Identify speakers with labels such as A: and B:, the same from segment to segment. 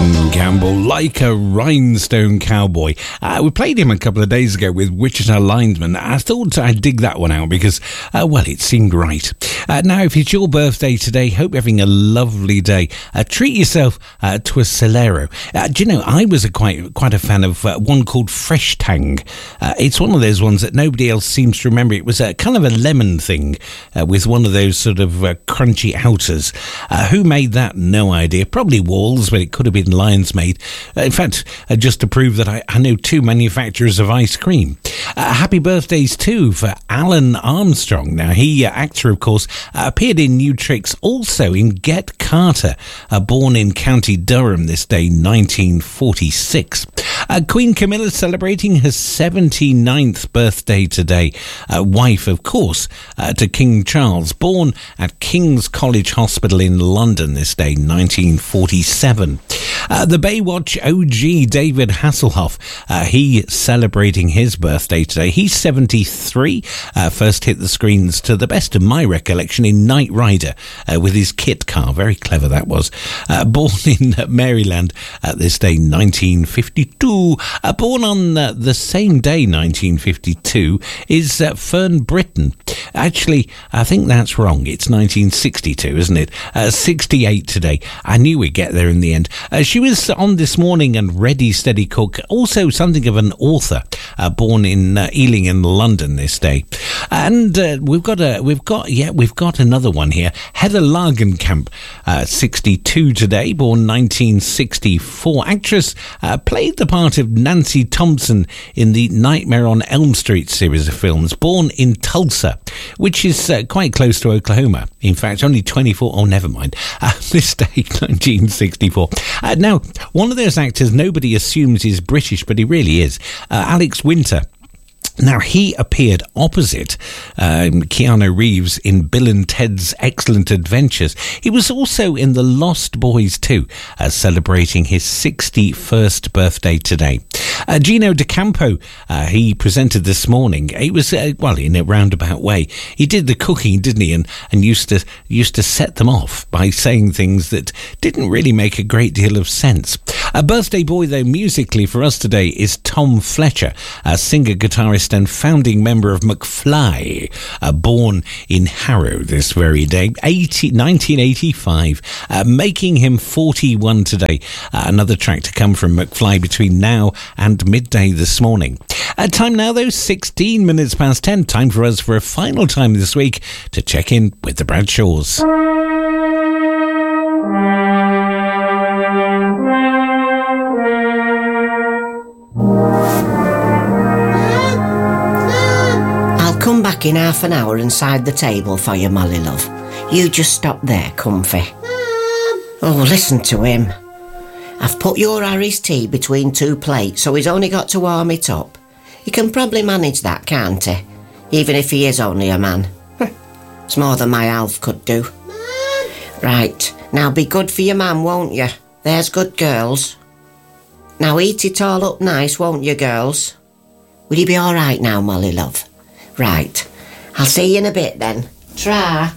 A: Glen Campbell, Like a Rhinestone Cowboy. We played him a couple of days ago with Wichita Linesman. I thought I'd dig that one out because, well, it seemed right. Now, if it's your birthday today, hope you're having a lovely day. Treat yourself to a Solero. Do you know, I was quite a fan of one called Fresh Tang. It's one of those ones that nobody else seems to remember. It was a kind of a lemon thing with one of those sort of crunchy outers. Who made that? No idea. Probably Walls, but it could have been Lion's Made. In fact, just to prove that I know two manufacturers of ice cream. Happy birthdays too for Alan Armstrong. Now, he, actor of course, appeared in New Tricks, also in Get Carter, born in County Durham this day, 1946. Queen Camilla celebrating her 79th birthday today. Wife, of course, to King Charles, born at King's College Hospital in London this day, 1947. The Baywatch OG David Hasselhoff, he celebrating his birthday today. He's 73, first hit the screens, to the best of my recollection, in Knight Rider with his kit car. Very clever that was. Born in Maryland this day, 1952. Born on the same day, 1952, is Fern Britton. Actually, I think that's wrong. It's 1962, isn't it? 68 today. I knew we'd get there in the end. She was on This Morning and Ready Steady Cook, also something of an author, born in Ealing in London this day. And we've got another one here. Heather Langenkamp, 62 today, born 1964. Actress, played the part of Nancy Thompson in the Nightmare on Elm Street series of films, born in Tulsa, which is quite close to Oklahoma. In fact, only 24... Oh, never mind. Mistake, 1964. Now, one of those actors nobody assumes is British, but he really is. Alex Winter. Now, he appeared opposite Keanu Reeves in Bill and Ted's Excellent Adventures. He was also in The Lost Boys too, celebrating his 61st birthday today. Gino D'Acampo, he presented This Morning. He was, well, in a roundabout way. He did the cooking, didn't he? And used to set them off by saying things that didn't really make a great deal of sense. A birthday boy, though, musically for us today is Tom Fletcher, a singer, guitarist and founding member of McFly, born in Harrow this very day, 1985, making him 41 today. Another track to come from McFly between now and midday this morning. Time now, though, 16 minutes past 10. Time for us for a final time this week to check in with the Bradshaws.
B: Come back in half an hour inside the table for you, Molly love. You just stop there, comfy. Oh, listen to him. I've put your Harry's tea between two plates, so he's only got to warm it up. He can probably manage that, can't he? Even if he is only a man. It's more than my Alf could do. Right, now be good for your man, won't you? There's good girls. Now eat it all up nice, won't you, girls? Will you be all right now, Molly love? Right, I'll see you in a bit then. Try.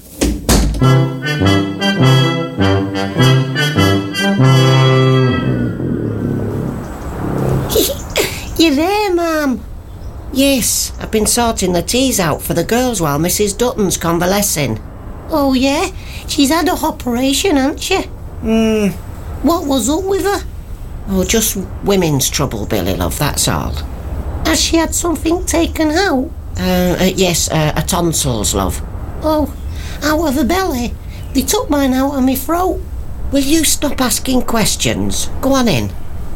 B: You there, Mum? Yes, I've been sorting the teas out for the girls while Mrs. Dutton's convalescing.
C: Oh, yeah? She's had a operation, hasn't she? What was up with her?
B: Oh, just women's trouble, Billy love, that's all.
C: Has she had something taken out?
B: Yes, a tonsils, love.
C: Oh, out of her belly? They took mine out of my throat.
B: Will you stop asking questions? Go on in.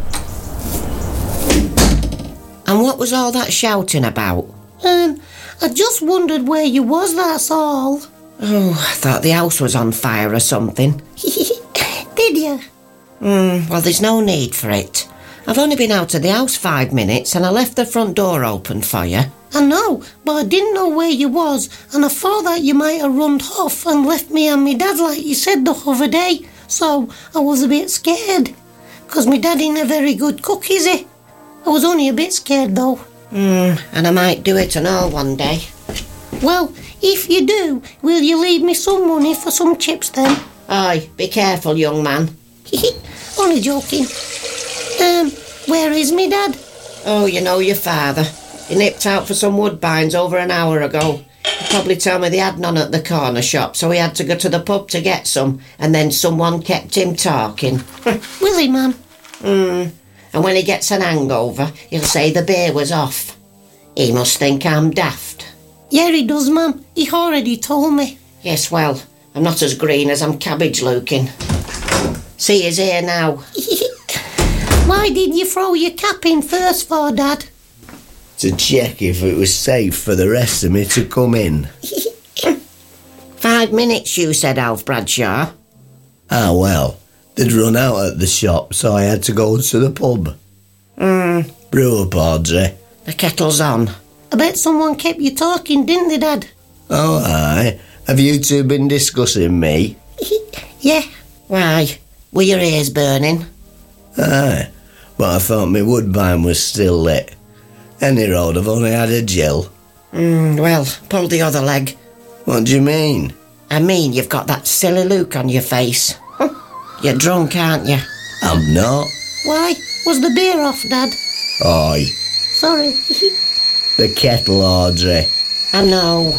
B: And what was all that shouting about?
C: I just wondered where you was, that's all.
B: Oh, I thought the house was on fire or something.
C: Did you?
B: Well, there's no need for it. I've only been out of the house 5 minutes and I left the front door open for you.
C: I know, but I didn't know where you was, and I thought that you might have run off and left me and me dad like you said the other day, so I was a bit scared. 'Cause me dad ain't a very good cook, is he? I was only a bit scared though.
B: And I might do it and all one day.
C: Well, if you do, will you leave me some money for some chips then?
B: Aye, be careful, young man.
C: All Only joking. Where is me dad?
B: Oh, you know your father. He nipped out for some woodbines over an hour ago. He probably told me they had none at the corner shop, so he had to go to the pub to get some, and then someone kept him talking.
C: Will he, Mum?
B: And when he gets an hangover, he'll say the beer was off. He must think I'm daft.
C: Yeah, he does, Mum. He already told me.
B: Yes, well, I'm not as green as I'm cabbage looking. See, he's here now.
C: Why did you throw your cap in first for, Dad?
D: To check if it was safe for the rest of me to come in.
B: 5 minutes, you said, Alf Bradshaw.
D: Ah, well, they'd run out at the shop, so I had to go to the pub. Brew up, Audrey.
B: The kettle's on.
C: I bet someone kept you talking, didn't they, Dad?
D: Oh, aye. Have you two been discussing me?
C: Yeah.
B: Why? Were your ears burning?
D: Aye, but I thought my woodbine was still lit. Any road, I've only had a Jill.
B: Well, pull the other leg.
D: What do you mean?
B: I mean, you've got that silly look on your face. You're drunk, aren't you?
D: I'm not.
C: Why? Was the beer off, Dad?
D: Aye.
C: Sorry.
D: The kettle, Audrey.
B: I know.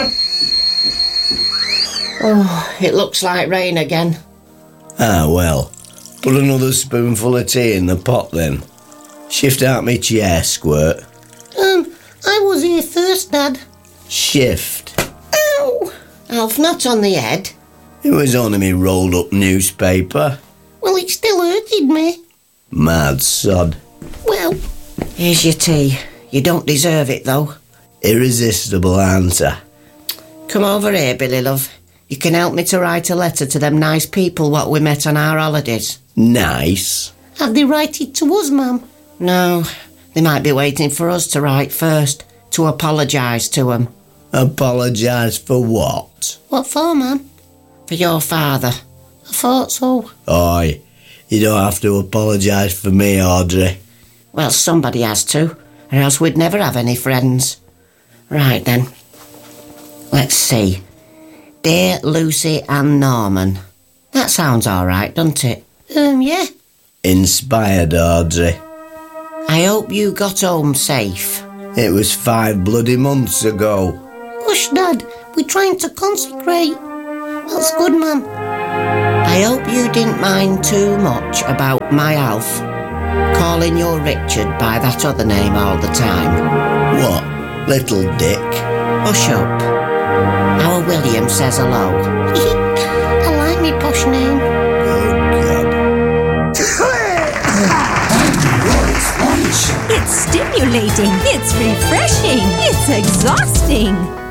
B: Oh, it looks like rain again.
D: Ah, well. Put another spoonful of tea in the pot, then. Shift out me chair, Squirt.
C: I was here first, Dad.
D: Shift.
C: Ow!
B: Alf, not on the head.
D: It was only me rolled up newspaper.
C: Well, it still hurted me.
D: Mad sod.
C: Well,
B: Here's your tea. You don't deserve it, though.
D: Irresistible answer.
B: Come over here, Billy love. You can help me to write a letter to them nice people what we met on our holidays.
D: Nice.
C: have they write it to us, Mum?
B: No, they might be waiting for us to write first, to apologise to them.
D: Apologise for what?
C: What for, Mum?
B: For your father.
C: I thought so.
D: Oi, you don't have to apologise for me, Audrey.
B: Well, somebody has to, or else we'd never have any friends. Right then. Let's see. Dear Lucy and Norman. That sounds all right, doesn't it?
C: Yeah.
D: Inspired, Audrey.
B: I hope you got home safe.
D: It was 5 bloody months ago.
C: Hush, Dad. We're trying to concentrate. That's good, Mum.
B: I hope you didn't mind too much about my Alf calling you Richard by that other name all the time.
D: What? Little Dick?
B: Hush up. Our William says hello.
C: I like me posh name.
D: Oh, God.
E: It's stimulating, it's refreshing, it's exhausting.